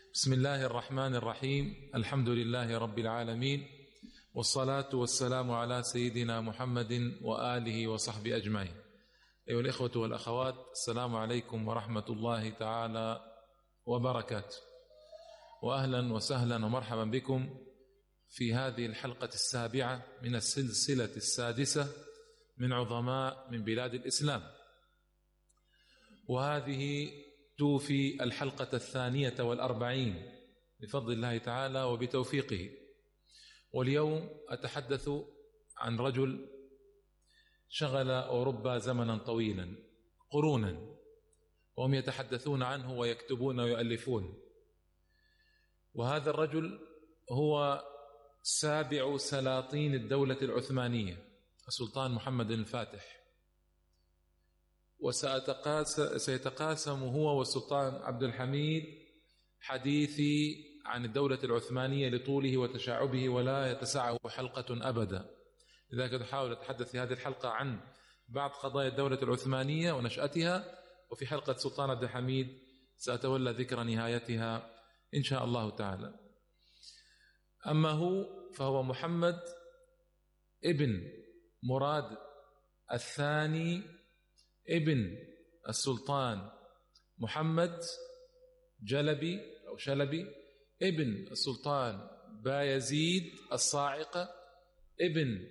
بسم الله الرحمن الرحيم. الحمد لله رب العالمين، والصلاة والسلام على سيدنا محمد وآله وصحبه أجمعين. أيها الإخوة والأخوات، السلام عليكم ورحمة الله تعالى وبركاته، وأهلا وسهلا ومرحبا بكم في هذه الحلقة السابعة من السلسلة السادسة من عظماء من بلاد الإسلام، وهذه توفي الحلقة 42 بفضل الله تعالى وبتوفيقه. واليوم أتحدث عن رجل شغل أوروبا زمنا طويلا، قرونا، وهم يتحدثون عنه ويكتبون ويؤلفون. وهذا الرجل هو سابع سلاطين الدولة العثمانية، السلطان محمد الفاتح، وسيتقاسم هو والسلطان عبد الحميد حديثي عن الدولة العثمانية لطوله وتشعبه، ولا يتسعه حلقة أبدا. لذلك نحاول أتحدث في هذه الحلقة عن بعض قضايا الدولة العثمانية ونشأتها، وفي حلقة السلطان عبد الحميد سأتولى ذكر نهايتها إن شاء الله تعالى. أما هو فهو محمد ابن مراد الثاني ابن السلطان محمد جلبي أو شلبي ابن السلطان بايزيد الصاعقة ابن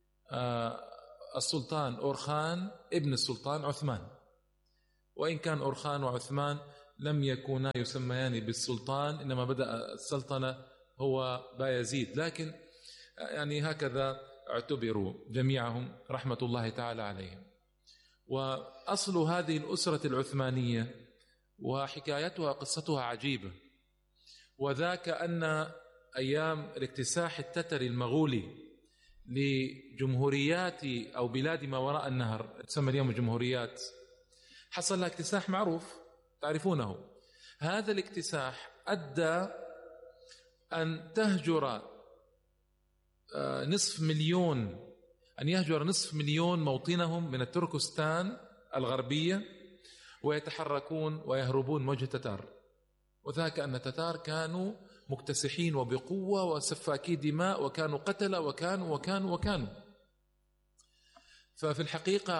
السلطان أورخان ابن السلطان عثمان. وإن كان أورخان وعثمان لم يكونا يسميان بالسلطان، إنما بدأ السلطنة هو بايزيد، لكن يعني هكذا اعتبروا جميعهم رحمة الله تعالى عليهم. وأصل هذه الأسرة العثمانية وحكايتها قصتها عجيبة، وذاك أن أيام الاكتساح التتري المغولي لجمهوريات أو بلاد ما وراء النهر، تسمى اليوم الجمهوريات، حصل لها اكتساح معروف تعرفونه. هذا الاكتساح أدى أن يهجر نصف مليون موطنهم من التركستان الغربية، ويتحركون ويهربون وجه التتار. وذاك أن التتار كانوا مكتسحين وبقوة وسفاكي دماء، وكانوا قتلة وكانوا. ففي الحقيقة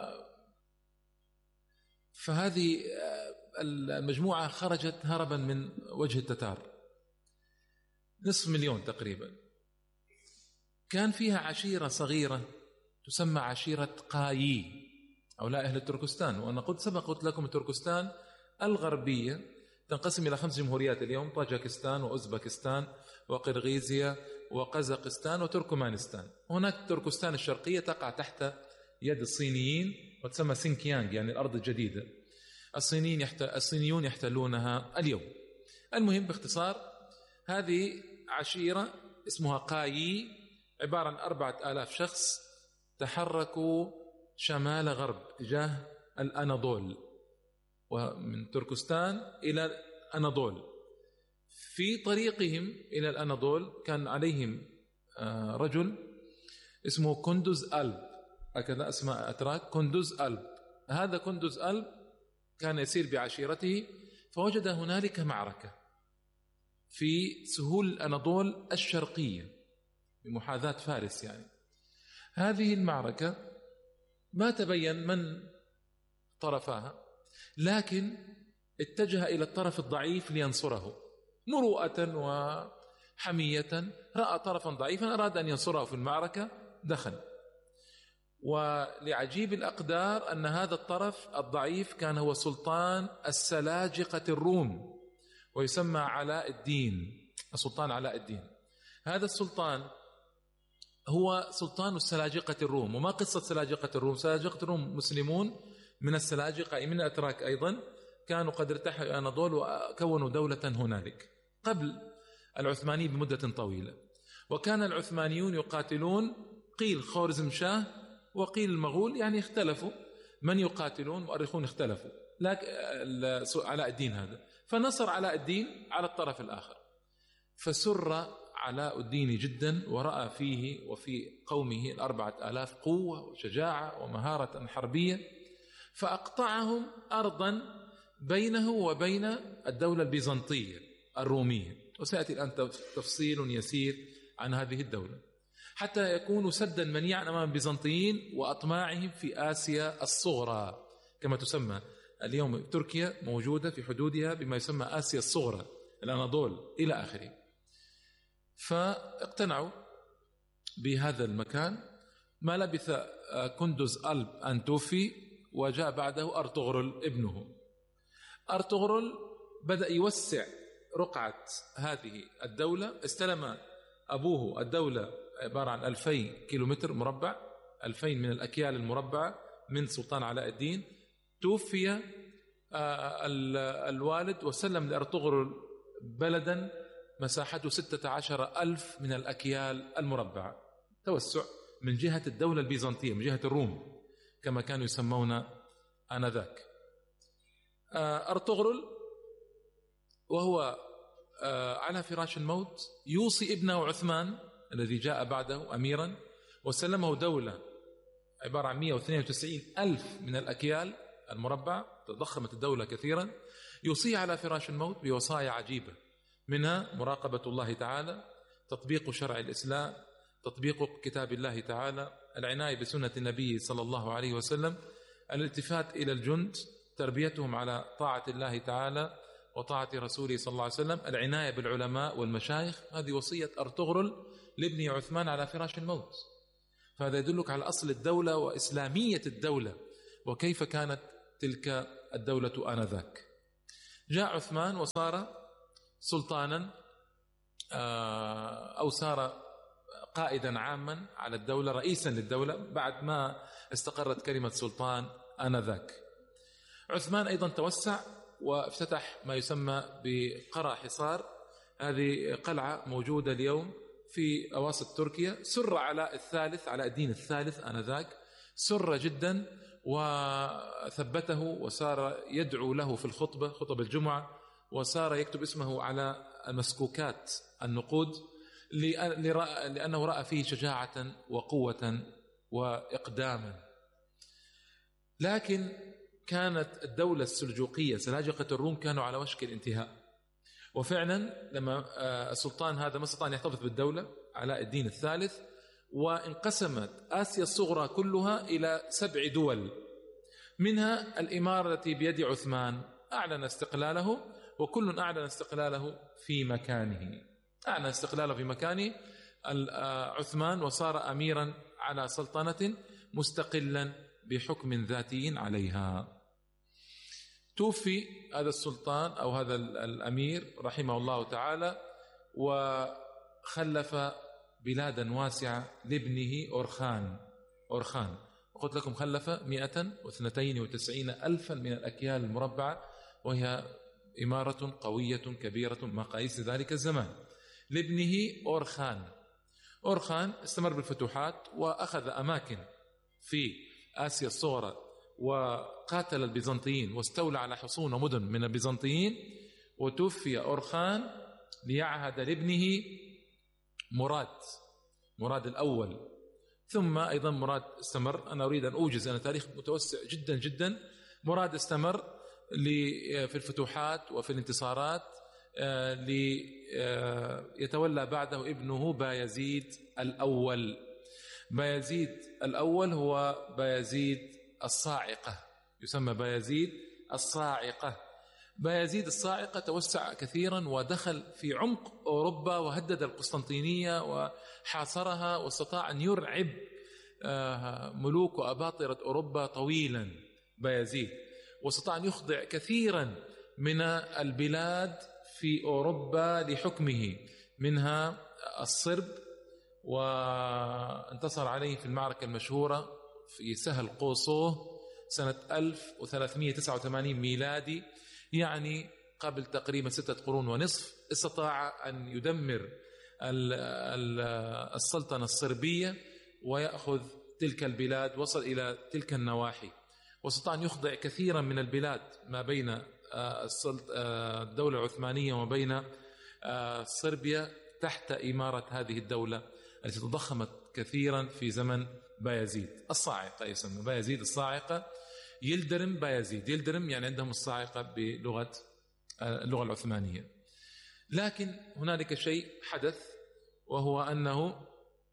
فهذه المجموعة خرجت هربا من وجه التتار، نصف مليون تقريبا. كان فيها عشيرة صغيرة تسمى عشيرة قايي، أولاء أهل التركستان. وأنا قلت لكم التركستان الغربية تنقسم إلى 5 جمهوريات اليوم: طاجكستان وأوزبكستان وقرغيزيا وقزاقستان وتركمانستان. هناك تركستان الشرقية تقع تحت يد الصينيين وتسمى سينكيانغ، يعني الأرض الجديدة. الصينيون يحتلونها اليوم. المهم باختصار، هذه عشيرة اسمها قايي، عبارة عن 4000 شخص تحركوا شمال غرب تجاه الأناضول، ومن تركستان إلى الأناضول. في طريقهم إلى الأناضول كان عليهم رجل اسمه كندوز ألب، هكذا أسماء أتراك، كندوز ألب. هذا كندوز ألب كان يسير بعشيرته، فوجد هنالك معركة في سهول الأناضول الشرقية بمحاذاة فارس. يعني هذه المعركة ما تبين من طرفها، لكن اتجه إلى الطرف الضعيف لينصره مروءة وحمية. رأى طرفا ضعيفا أراد أن ينصره في المعركة، دخل. ولعجيب الأقدار أن هذا الطرف الضعيف كان هو سلطان السلاجقة الروم، ويسمى علاء الدين، السلطان علاء الدين. هذا السلطان هو سلطان السلاجقة الروم. وما قصة سلاجقة الروم؟ سلاجقة الروم مسلمون من السلاجقة، من الأتراك أيضا، كانوا قد ارتحلوا إلى الأناضول وكونوا دولة هنالك قبل العثماني بمدة طويلة. وكان العثمانيون يقاتلون، قيل خوارزم شاه وقيل المغول، يعني اختلفوا من يقاتلون، مؤرخون اختلفوا، لكن علاء الدين هذا فنصر علاء الدين على الطرف الآخر. فسر علاء الدين جدا، ورأى فيه وفي قومه 4000 قوة وشجاعة ومهارة حربية، فأقطعهم أرضا بينه وبين الدولة البيزنطية. الرومية. وسيأتي الآن تفصيل يسير عن هذه الدولة، حتى يكونوا سدا منيعا أمام البيزنطيين وأطماعهم في آسيا الصغرى كما تسمى اليوم. تركيا موجودة في حدودها بما يسمى آسيا الصغرى، الأناضول إلى آخره. فاقتنعوا بهذا المكان. ما لبث كندز ألب أن توفي، وجاء بعده أرطغرل ابنه. أرطغرل بدأ يوسع رقعة هذه الدولة. استلم أبوه الدولة عبارة عن 2000 كيلومتر مربع، 2000 من الأكيال المربعة من سلطان علاء الدين. توفي الوالد وسلم لأرطغرل بلدا مساحته 16,000 من الأكيال المربعة. توسع من جهة الدولة البيزنطية، من جهة الروم كما كانوا يسمون آنذاك. أرطغرل وهو على فراش الموت يوصي ابنه عثمان الذي جاء بعده أميرا، وسلمه دولة عبارة عن 192,000 من الأكيال المربع. تضخمت الدولة كثيرا. يوصي على فراش الموت بوصايا عجيبة، منها مراقبة الله تعالى، تطبيق شرع الإسلام، تطبيق كتاب الله تعالى، العناية بسنة النبي صلى الله عليه وسلم، الالتفات إلى الجند، تربيتهم على طاعة الله تعالى وطاعة رسوله صلى الله عليه وسلم، العناية بالعلماء والمشايخ. هذه وصية أرطغرل لابن عثمان على فراش الموت. فهذا يدلك على أصل الدولة وإسلامية الدولة وكيف كانت تلك الدولة آنذاك. جاء عثمان وصار سلطانا أو صار قائدا عاما على الدولة، رئيسا للدولة بعد ما استقرت كلمة سلطان آنذاك. عثمان أيضا توسع وافتتح ما يسمى بقرى حصار. هذه قلعة موجودة اليوم في أواسط تركيا. سر علاء الدين الثالث آنذاك، سر جدا وثبته وصار يدعو له في خطب الجمعة، وصار يكتب اسمه على المسكوكات النقود لأنه رأى فيه شجاعة وقوة وإقداما. لكن كانت الدولة السلجوقية سلاجقة الروم كانوا على وشك الانتهاء، وفعلا لما السلطان هذا ما استطاع أن يحتفظ بالدولة علاء الدين الثالث، وانقسمت آسيا الصغرى كلها إلى 7 دول، منها الإمارة التي بيد عثمان. أعلن استقلاله، وكل أعلن استقلاله في مكانه. أعلن استقلاله في مكانه عثمان، وصار أميرا على سلطنة مستقلا بحكم ذاتي عليها. توفي هذا السلطان أو هذا الأمير رحمه الله تعالى، وخلف بلادا واسعة لابنه أورخان. قلت لكم خلف 192,000 من الأكيال المربعة، وهي إمارة قوية كبيرة مقاييس ذلك الزمان. لابنه أورخان استمر بالفتوحات وأخذ أماكن في آسيا الصغرى، وقاتل البيزنطيين واستولى على حصون ومدن من البيزنطيين. وتوفي أورخان ليعهد لابنه مراد الأول. ثم أيضا مراد استمر. أنا أريد أن أوجز أن تاريخ متوسع جدا جدا. مراد استمر في الفتوحات وفي الانتصارات، ليتولى بعده ابنه بايزيد الأول. بايزيد الأول هو بايزيد الصاعقة، يسمى بايزيد الصاعقة. بايزيد الصاعقة توسع كثيرا ودخل في عمق أوروبا، وهدد القسطنطينية وحاصرها، واستطاع أن يرعب ملوك وأباطرة أوروبا طويلا بايزيد، واستطاع أن يخضع كثيرا من البلاد في أوروبا لحكمه، منها الصرب، وانتصر عليه في المعركة المشهورة في سهل قوصوه سنة 1389 ميلادي، يعني قبل تقريبا 6 قرون ونصف. استطاع أن يدمر السلطنة الصربية ويأخذ تلك البلاد، وصل إلى تلك النواحي، واستطاع أن يخضع كثيرا من البلاد ما بين الدولة العثمانية وما بين صربيا تحت إمارة هذه الدولة التي تضخمت كثيرا في زمن بايزيد الصاعقة. يسمى بايزيد الصاعقة. يلدرم بايزيد، يلدرم يعني عندهم الصاعقة بلغة اللغة العثمانية. لكن هنالك شيء حدث، وهو أنه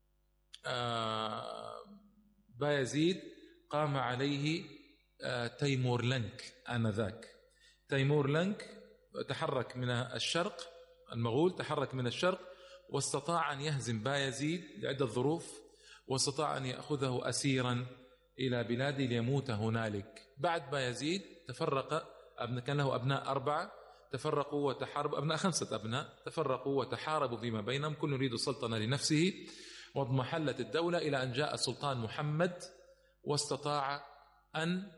بايزيد قام عليه تيمورلنك آنذاك. تيمورلنك تحرك من الشرق، المغول تحرك من الشرق، واستطاع أن يهزم بايزيد لعدة ظروف، واستطاع أن يأخذه أسيرا إلى بلاده ليموت هنالك. بعد بايزيد تفرق، كان له أبناء 4 تفرقوا وتحاربوا، أبناء 5 أبناء تفرقوا وتحاربوا فيما بينهم، كل يريد السلطنة لنفسه، واضمحلت الدولة إلى أن جاء السلطان محمد، واستطاع أن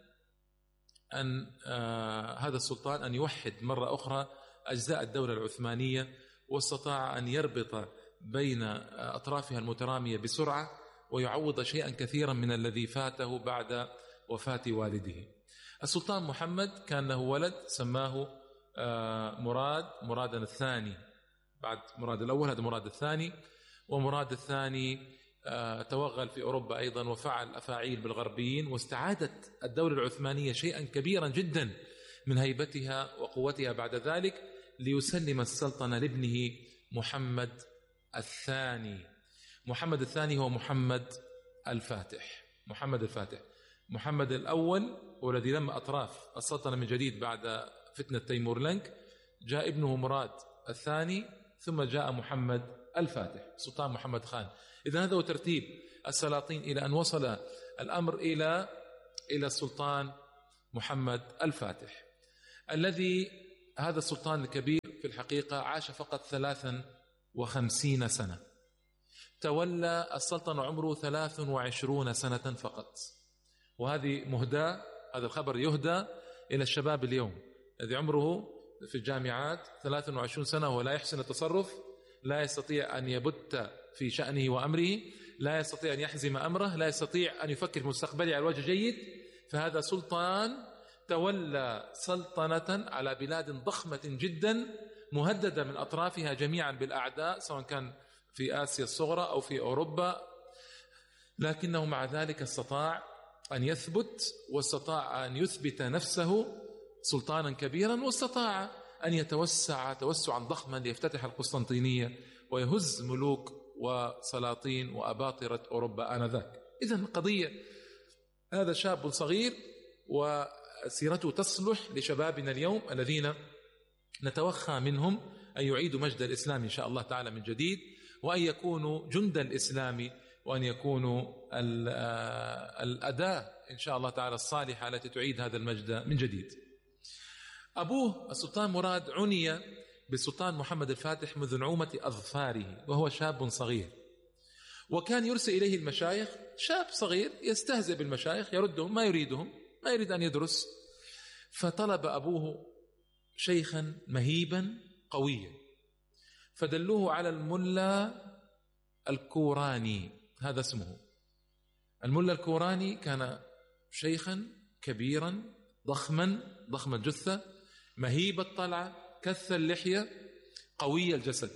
هذا السلطان أن يوحد مرة أخرى أجزاء الدولة العثمانية، واستطاع أن يربط بين أطرافها المترامية بسرعة، ويعوض شيئا كثيرا من الذي فاته بعد وفاة والده. السلطان محمد كان له ولد سماه مراد الثاني، بعد مراد الأول هذا مراد الثاني. ومراد الثاني توغل في أوروبا أيضا وفعل أفاعيل بالغربيين، واستعادت الدولة العثمانية شيئا كبيرا جدا من هيبتها وقوتها بعد ذلك، ليسلم السلطنة لابنه محمد الثاني. محمد الثاني هو محمد الفاتح. محمد الأول هو الذي لم أطراف السلطنة من جديد بعد فتنة تيمورلنك، جاء ابنه مراد الثاني، ثم جاء محمد الفاتح سلطان محمد خان. إذا هذا هو ترتيب السلاطين إلى أن وصل الأمر إلى السلطان محمد الفاتح، الذي هذا السلطان الكبير في الحقيقة عاش فقط 53 سنة، تولى السلطنة عمره 23 سنة فقط. وهذه مهداة، هذا الخبر يهدى إلى الشباب اليوم الذي عمره في الجامعات 23 سنة ولا يحسن التصرف، لا يستطيع أن يبت في شأنه وأمره، لا يستطيع أن يحزم أمره، لا يستطيع أن يفكر في مستقبله على وجه جيد. فهذا سلطان تولى سلطنة على بلاد ضخمة جدا مهددة من أطرافها جميعا بالأعداء، سواء كان في آسيا الصغرى أو في أوروبا، لكنه مع ذلك استطاع أن يثبت، واستطاع أن يثبت نفسه سلطانا كبيرا، واستطاع أن يتوسع توسعا ضخما ليفتتح القسطنطينية ويهز ملوك وسلاطين وأباطرة أوروبا آنذاك. إذن قضية هذا شاب صغير وسيرته تصلح لشبابنا اليوم الذين نتوخى منهم أن يعيدوا مجد الإسلام إن شاء الله تعالى من جديد، وأن يكونوا جند الإسلام، وأن يكونوا الأداة إن شاء الله تعالى الصالحة التي تعيد هذا المجد من جديد. أبوه السلطان مراد عني بالسلطان محمد الفاتح منذ نعومة أظفاره وهو شاب صغير، وكان يرسل إليه المشايخ، شاب صغير يستهزئ بالمشايخ، يردهم، ما يريدهم، ما يريد أن يدرس. فطلب أبوه شيخا مهيبا قويا، فدلوه على الملا الكوراني، هذا اسمه الملا الكوراني. كان شيخا كبيرا ضخم الجثة، مهيب الطلعة، كث اللحية، قوي الجسد.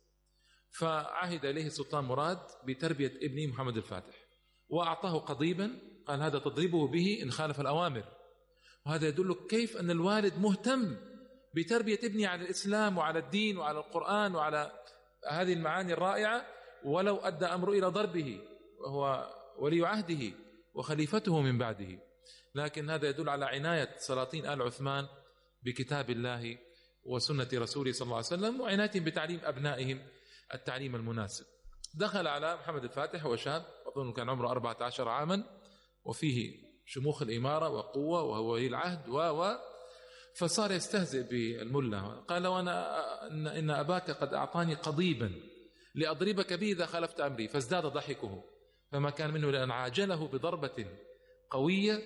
فعهد إليه السلطان مراد بتربية ابنه محمد الفاتح، وأعطاه قضيبا، قال هذا تضربه به إن خالف الأوامر. وهذا يدل كيف أن الوالد مهتم بتربية ابنه على الإسلام وعلى الدين وعلى القرآن وعلى هذه المعاني الرائعة، ولو أدى أمره إلى ضربه، وهو ولي عهده وخليفته من بعده. لكن هذا يدل على عناية سلاطين آل عثمان بكتاب الله وسنة رسوله صلى الله عليه وسلم، وعنايتهم بتعليم أبنائهم التعليم المناسب. دخل على محمد الفاتح وشاب، أظن كان عمره 14 عاما، وفيه شموخ الإمارة وقوة وهو ولي العهد فصار يستهزئ بالملا. قال وأنا إن أباك قد أعطاني قضيبا لأضربك به إذا خالفت أمري، فازداد ضحكه، فما كان منه لأن عاجله بضربة قوية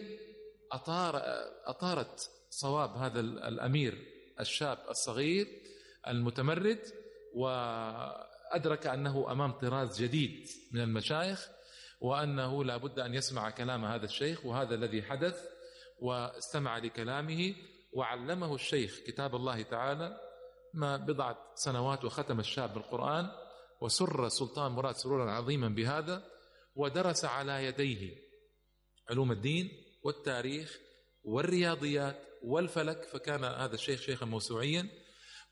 أطارت صواب هذا الأمير الشاب الصغير المتمرد، وأدرك أنه أمام طراز جديد من المشايخ، وأنه لا بد أن يسمع كلام هذا الشيخ. وهذا الذي حدث، واستمع لكلامه، وعلمه الشيخ كتاب الله تعالى ما بضعة سنوات، وختم الشاب بالقرآن، وسر السلطان مراد سرورا عظيما بهذا، ودرس على يديه علوم الدين والتاريخ والرياضيات والفلك، فكان هذا الشيخ شيخا موسوعيا.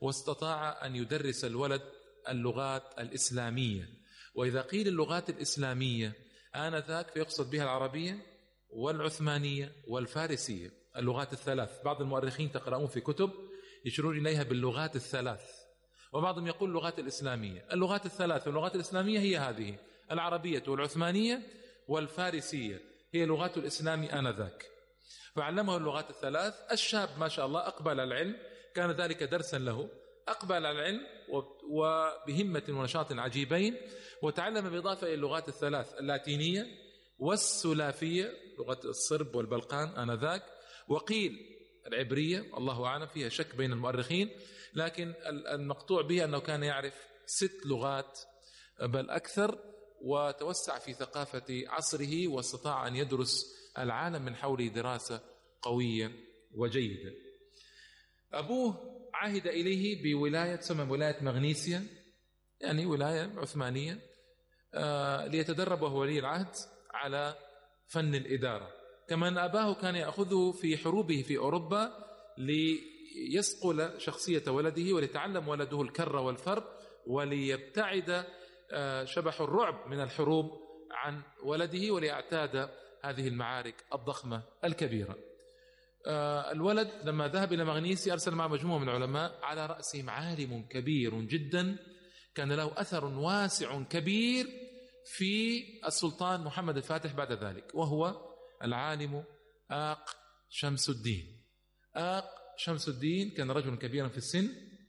واستطاع أن يدرس الولد اللغات الإسلامية. وإذا قيل اللغات الإسلامية آنذاك فيقصد بها العربية والعثمانية والفارسية، اللغات الثلاث. بعض المؤرخين تقرؤون في كتب يشيرون إليها باللغات الثلاث، وبعضهم يقول اللغات الإسلامية. اللغات الثلاث واللغات الإسلامية هي هذه: العربية والعثمانية والفارسية، هي لغات الإسلام آنذاك. فعلمه اللغات الثلاث. الشاب ما شاء الله أقبل على العلم، كان ذلك درسا له، أقبل على العلم وبهمة ونشاط عجيبين، وتعلم بالإضافة إلى اللغات الثلاث: اللاتينية والسلافية لغة الصرب والبلقان آنذاك، وقيل العبرية، الله أعلم، فيها شك بين المؤرخين، لكن المقطوع به أنه كان يعرف 6 لغات بل أكثر، وتوسع في ثقافة عصره واستطاع أن يدرس العالم من حوله دراسة قوية وجيدة. أبوه عهد إليه بولاية تسمى ولاية مغنيسيا، يعني ولاية عثمانية، ليتدرب وهو ولي العهد على فن الإدارة. كما أن أباه كان يأخذه في حروبه في أوروبا ليصقل شخصية ولده، وليتعلم ولده الكر والفر، وليبتعد شبح الرعب من الحروب عن ولده، وليعتاد هذه المعارك الضخمة الكبيرة. الولد لما ذهب إلى مغنيسيا أرسل مع مجموعة من العلماء، على رأسهم عالم كبير جدا كان له أثر واسع كبير في السلطان محمد الفاتح بعد ذلك، وهو العالم آق شمس الدين. آق شمس الدين كان رجل كبيرا في السن،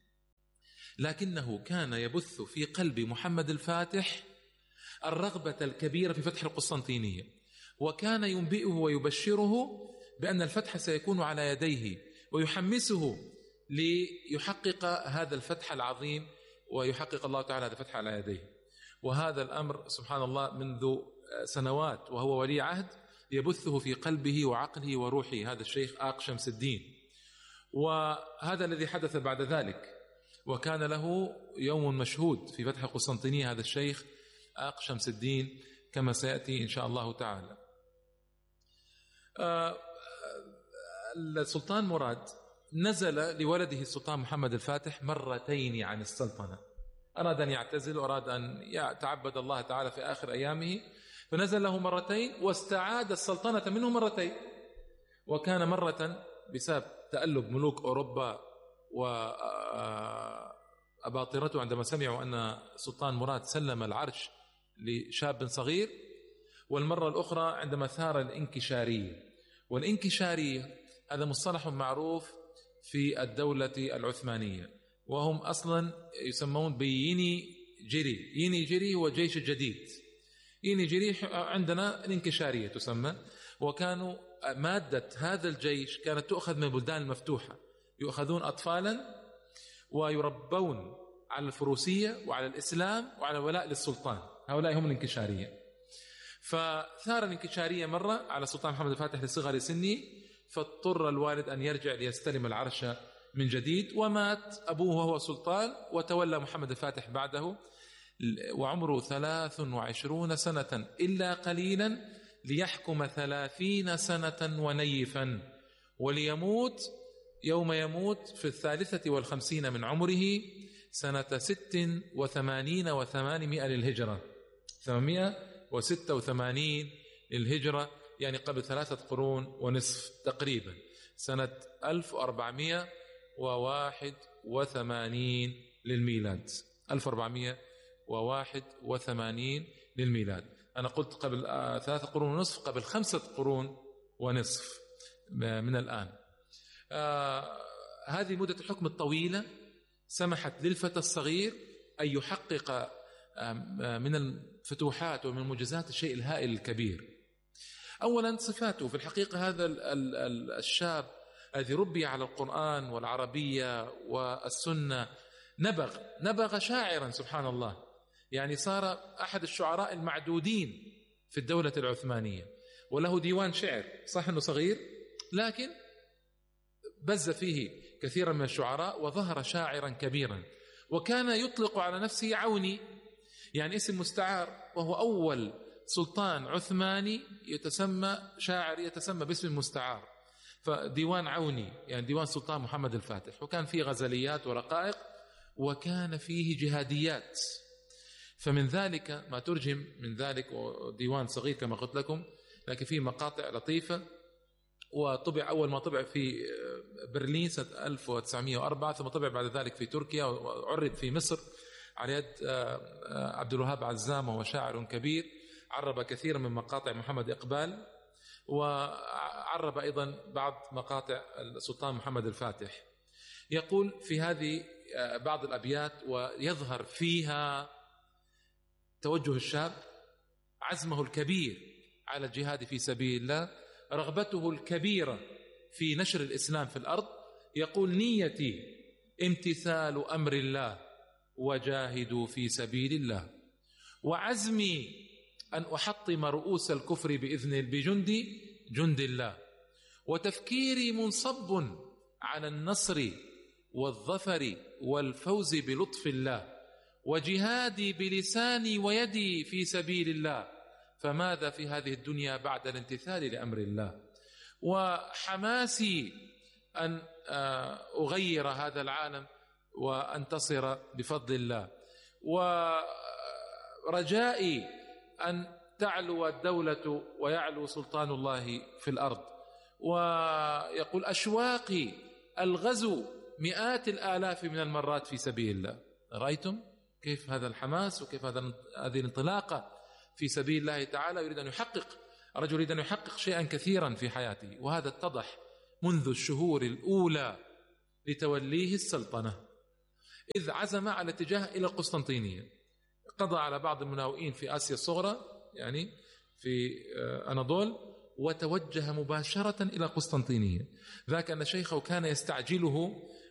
لكنه كان يبث في قلب محمد الفاتح الرغبة الكبيرة في فتح القسطنطينية، وكان ينبئه ويبشره بأن الفتح سيكون على يديه، ويحمسه ليحقق هذا الفتح العظيم، ويحقق الله تعالى هذا الفتح على يديه. وهذا الأمر سبحان الله منذ سنوات وهو ولي عهد يبثه في قلبه وعقله وروحه هذا الشيخ آق شمس الدين. وهذا الذي حدث بعد ذلك، وكان له يوم مشهود في فتح القسطنطينية هذا الشيخ آق شمس الدين كما سيأتي إن شاء الله تعالى. السلطان مراد نزل لولده السلطان محمد الفاتح مرتين عن السلطنة، أراد أن يعتزل وأراد أن يتعبد الله تعالى في آخر أيامه، فنزل له مرتين واستعاد السلطنة منه مرتين. وكان مرة بسبب تألب ملوك أوروبا وأباطرته عندما سمعوا أن السلطان مراد سلم العرش لشاب صغير، والمرة الأخرى عندما ثار الانكشارية. والانكشارية هذا مصطلح معروف في الدولة العثمانية، وهم أصلا يسمون بيني جيري. يني جيري هو جيش الجديد، يني جيري عندنا الانكشارية تسمى. وكانوا مادة هذا الجيش كانت تؤخذ من البلدان المفتوحة، يؤخذون أطفالا ويربون على الفروسية وعلى الإسلام وعلى الولاء للسلطان، هؤلاء هم الانكشارية. فثار الانكشارية مرة على السلطان محمد الفاتح لصغر سنه، فاضطر الوالد أن يرجع ليستلم العرش من جديد، ومات أبوه وهو سلطان، وتولى محمد الفاتح بعده وعمره 23 سنة إلا قليلا، ليحكم 30 سنة ونيفا، وليموت يوم يموت في 53 من عمره سنة 86 و800 للهجرة، 886 للهجرة، يعني قبل 3 قرون ونصف تقريبا، سنة 1481 للميلاد. 1481 للميلاد. أنا قلت قبل 3 قرون ونصف، قبل 5 قرون ونصف من الآن. هذه مدة الحكم الطويلة سمحت للفتى الصغير أن يحقق من الفتوحات ومن المعجزات الشيء الهائل الكبير. أولا صفاته، في الحقيقة هذا الشاب الذي ربي على القرآن والعربية والسنة نبغ شاعرا سبحان الله، يعني صار أحد الشعراء المعدودين في الدولة العثمانية، وله ديوان شعر، صح أنه صغير لكن بز فيه كثيرا من الشعراء، وظهر شاعرا كبيرا. وكان يطلق على نفسه عوني، يعني اسم مستعار، وهو أول سلطان عثماني يتسمى شاعر يتسمى باسم المستعار. فديوان عوني يعني ديوان سلطان محمد الفاتح، وكان فيه غزليات ورقائق، وكان فيه جهاديات. فمن ذلك ما ترجم من ذلك، ديوان صغير كما قلت لكم لكن فيه مقاطع لطيفة، وطبع أول ما طبع في برلين سنة 1904، ثم طبع بعد ذلك في تركيا، وعرض في مصر على يد عبد الوهاب عزام، وهو شاعر كبير عرب كثيرا من مقاطع محمد إقبال، وعرب أيضا بعض مقاطع السلطان محمد الفاتح. يقول في هذه بعض الأبيات ويظهر فيها توجه الشاب، عزمه الكبير على الجهاد في سبيل الله، رغبته الكبيرة في نشر الإسلام في الأرض. يقول: نيتي امتثال أمر الله وجاهدوا في سبيل الله، وعزمي أن أحطم رؤوس الكفر بجندي جند الله، وتفكيري منصب على النصر والظفر والفوز بلطف الله، وجهادي بلساني ويدي في سبيل الله، فماذا في هذه الدنيا بعد الامتثال لأمر الله، وحماسي أن أغير هذا العالم وأنتصر بفضل الله، ورجائي أن تعلو الدولة ويعلو سلطان الله في الأرض. ويقول: أشواقي الغزو مئات الآلاف من المرات في سبيل الله. رأيتم كيف هذا الحماس وكيف هذه الانطلاقة في سبيل الله تعالى؟ يريد أن يحقق، رجل يريد أن يحقق شيئا كثيرا في حياته، وهذا اتضح منذ الشهور الأولى لتوليه السلطنة، إذ عزم على الاتجاه إلى القسطنطينية. قضى على بعض المناوئين في آسيا الصغرى يعني في أناضول، وتوجه مباشرة إلى قسطنطينية. ذاك أن شيخه كان يستعجله